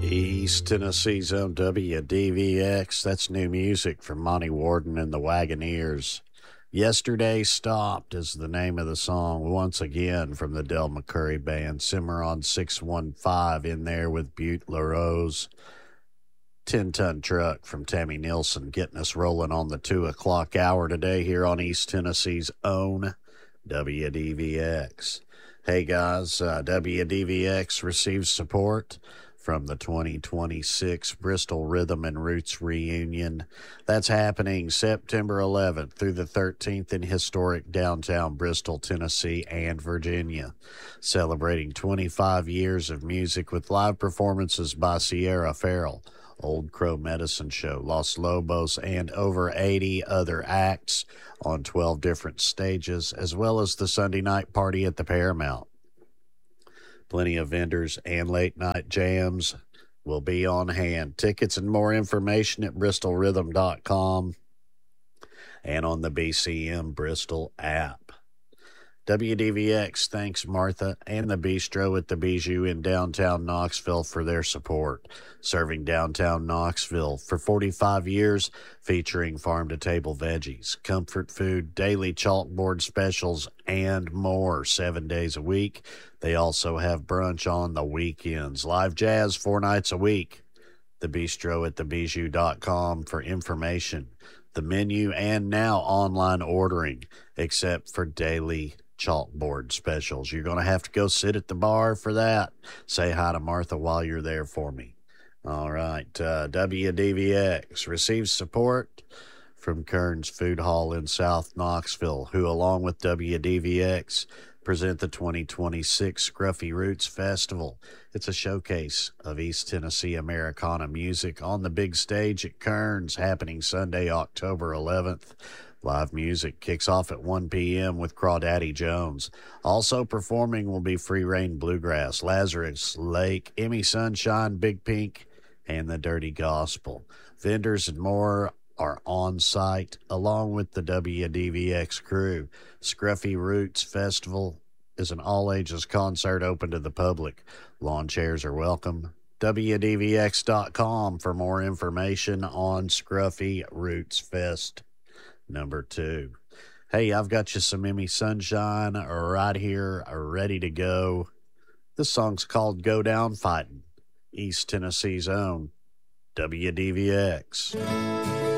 East Tennessee's own WDVX. That's new music from Monty Warden and the Wagoneers. Yesterday Stopped is the name of the song, once again from the Del McCurry Band. Cimarron 615 in there with Butte LaRose. 10-ton truck from Tammy Nilsson getting us rolling on the 2 o'clock hour today here on East Tennessee's own WDVX. Hey guys, WDVX receives support from the 2026 Bristol Rhythm and Roots Reunion. That's happening September 11th through the 13th in historic downtown Bristol, Tennessee, and Virginia. Celebrating 25 years of music with live performances by Sierra Farrell, Old Crow Medicine Show, Los Lobos, and over 80 other acts on 12 different stages, as well as the Sunday night party at the Paramount. Plenty of vendors and late-night jams will be on hand. Tickets and more information at bristolrhythm.com and on the BCM Bristol app. WDVX thanks Martha and the Bistro at the Bijou in downtown Knoxville for their support. Serving downtown Knoxville for 45 years, featuring farm-to-table veggies, comfort food, daily chalkboard specials, and more 7 days a week. They also have brunch on the weekends. Live jazz 4 nights a week. The Bistro at thebijou.com for information, the menu, and now online ordering, except for daily chalkboard specials. You're going to have to go sit at the bar for that. Say hi to Martha while you're there for me. All right. WDVX receives support from Kern's Food Hall in South Knoxville, who, along with WDVX, present the 2026 Scruffy Roots Festival. It's a showcase of East Tennessee Americana music on the big stage at Kern's, happening Sunday, October 11th. Live music kicks off at 1 p.m. with Crawdaddy Jones. Also performing will be Free Reign Bluegrass, Lazarus Lake, Emmy Sunshine, Big Pink, and the Dirty Gospel. Vendors and more are on site, along with the WDVX crew. Scruffy Roots Festival is an all-ages concert open to the public. Lawn chairs are welcome. WDVX.com for more information on Scruffy Roots Fest number 2. Hey, I've got you some Emmy Sunshine right here, ready to go. This song's called Go Down Fightin', East Tennessee's own WDVX.